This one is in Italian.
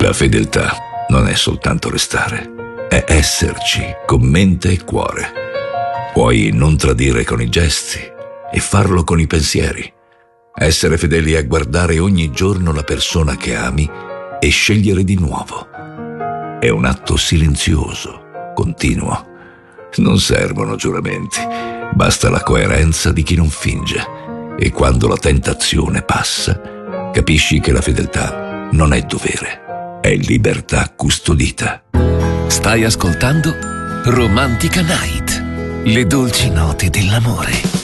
La fedeltà non è soltanto restare, è esserci con mente e cuore. Puoi non tradire con i gesti e farlo con i pensieri. Essere fedeli a guardare ogni giorno la persona che ami e scegliere di nuovo. È un atto silenzioso, continuo. Non servono giuramenti, basta la coerenza di chi non finge. E quando la tentazione passa, capisci che la fedeltà non è dovere, è libertà custodita. Stai ascoltando Romantica Night, le dolci note dell'amore.